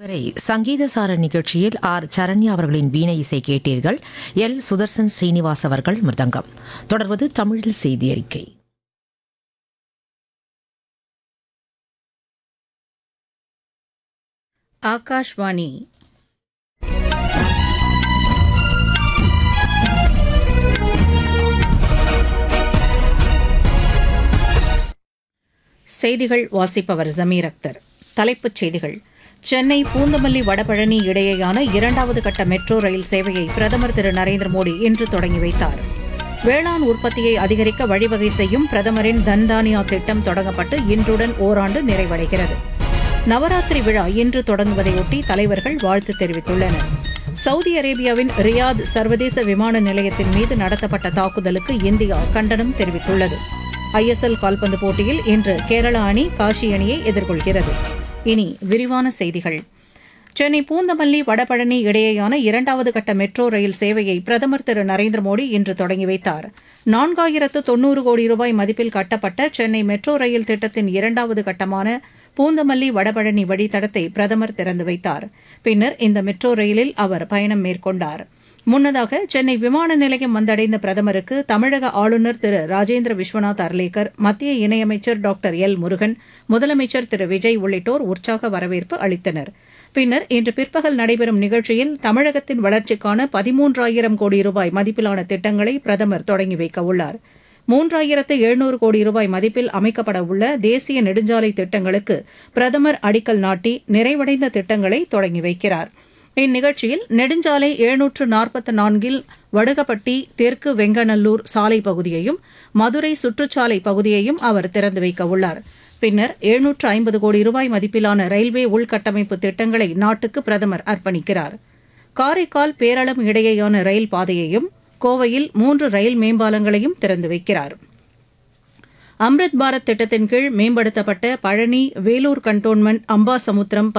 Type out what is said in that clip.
வரை சங்கீதசார நிகழ்ச்சியில் ஆர் சரண்யா அவர்களின் வீணை இசை கேட்டீர்கள். எல் சுதர்சன் ஸ்ரீனிவாஸ் அவர்கள் மிருதங்கம். தொடர்வது தமிழில் செய்தி அறிக்கை. ஆகாஷ்வாணி. செய்திகள் வாசிப்பவர் ஜமீர் அக்தர். தலைப்புச் செய்திகள். சென்னை பூந்தமல்லி வடபழனி இடையேயான 2வது கட்ட மெட்ரோ ரயில் சேவையை பிரதமர் திரு நரேந்திர மோடி இன்று தொடங்கி வைத்தார். வேளாண் உற்பத்தியை அதிகரிக்க வழிவகை செய்யும் பிரதமரின் தன்தானியா திட்டம் தொடங்கப்பட்டு இன்றுடன் ஓராண்டு நிறைவடைகிறது. நவராத்திரி விழா இன்று தொடங்குவதையொட்டி தலைவர்கள் வாழ்த்து தெரிவித்துள்ளனர். சவுதி அரேபியாவின் ரியாத் சர்வதேச விமான நிலையத்தின் மீது நடத்தப்பட்ட தாக்குதலுக்கு இந்தியா கண்டனம் தெரிவித்துள்ளது. ISL கால்பந்து போட்டியில் இன்று கேரளா அணி காஷி அணியை எதிர்கொள்கிறது. இனி விரிவான செய்திகள். சென்னை பூந்தமல்லி வடபழனி இடையேயான 2வது கட்ட மெட்ரோ ரயில் சேவையை பிரதமர் திரு நரேந்திர மோடி இன்று தொடங்கி வைத்தார். 4090 கோடி ரூபாய் மதிப்பில் கட்டப்பட்ட சென்னை மெட்ரோ ரயில் திட்டத்தின் 2வது கட்டமான பூந்தமல்லி வடபழனி வழித்தடத்தை பிரதமர் திறந்து வைத்தார். பின்னர் இந்த மெட்ரோ ரயிலில் அவர் பயணம் மேற்கொண்டார். முன்னதாக சென்னை விமான நிலையம் வந்தடைந்த பிரதமருக்கு தமிழக ஆளுநர் திரு ராஜேந்திர விஸ்வநாத் அர்லேக்கர், மத்திய இணையமைச்சர் டாக்டர் எல் முருகன், முதலமைச்சர் திரு விஜய் உள்ளிட்டோர் உற்சாக வரவேற்பு அளித்தனர். பின்னர் இன்று பிற்பகல் நடைபெறும் நிகழ்ச்சியில் தமிழகத்தின் வளர்ச்சிக்கான 13,000 கோடி ரூபாய் மதிப்பிலான திட்டங்களை பிரதமர் தொடங்கி வைக்க உள்ளார். 3,700 கோடி ரூபாய் மதிப்பில் அமைக்கப்பட உள்ள தேசிய நெடுஞ்சாலை திட்டங்களுக்கு பிரதமர் அடிக்கல் நாட்டி நிறைவடைந்த திட்டங்களை தொடங்கி வைக்கிறார். இந்நிகழ்ச்சியில் நெடுஞ்சாலை 744 வடுகப்பட்டி தெற்கு வெங்கநல்லூர் சாலை பகுதியையும் மதுரை சுற்றுச்சாலை பகுதியையும் அவர் திறந்து வைக்க உள்ளார். பின்னர் 750 கோடி ரூபாய் மதிப்பிலான ரயில்வே உள்கட்டமைப்பு திட்டங்களை நாட்டுக்கு பிரதமர் அர்ப்பணிக்கிறார். காரைக்கால் பேரளம் இடையேயான ரயில் பாதையையும் கோவையில் 3 ரயில் மேம்பாலங்களையும் திறந்து வைக்கிறார். அம்ரித் பாரத் திட்டத்தின் கீழ் மேம்படுத்தப்பட்ட பழனி, வேலூர் கண்டோன்மெண்ட், அம்பாசமுத்திரம்,